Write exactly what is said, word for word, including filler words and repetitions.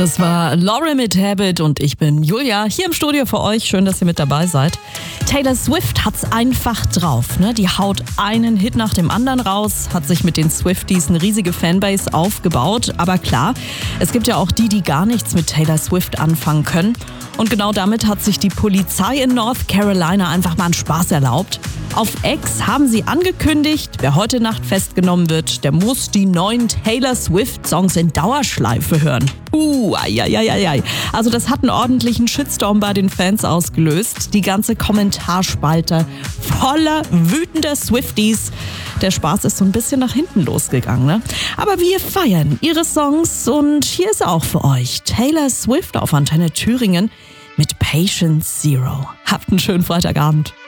Das war Laura mit Habit und ich bin Julia, hier im Studio für euch. Schön, dass ihr mit dabei seid. Taylor Swift hat's einfach drauf, ne? Die haut einen Hit nach dem anderen raus, hat sich mit den Swifties eine riesige Fanbase aufgebaut. Aber klar, es gibt ja auch die, die gar nichts mit Taylor Swift anfangen können. Und genau damit hat sich die Polizei in North Carolina einfach mal einen Spaß erlaubt. Auf X haben sie angekündigt, wer heute Nacht festgenommen wird, der muss die neuen Taylor Swift-Songs in Dauerschleife hören. Uh, ai, ai, ai, ai. Also das hat einen ordentlichen Shitstorm bei den Fans ausgelöst. Die ganze Kommentarspalte voller wütender Swifties. Der Spaß ist so ein bisschen nach hinten losgegangen, ne? Aber wir feiern ihre Songs und hier ist auch für euch Taylor Swift auf Antenne Thüringen mit Patient Zero. Habt einen schönen Freitagabend.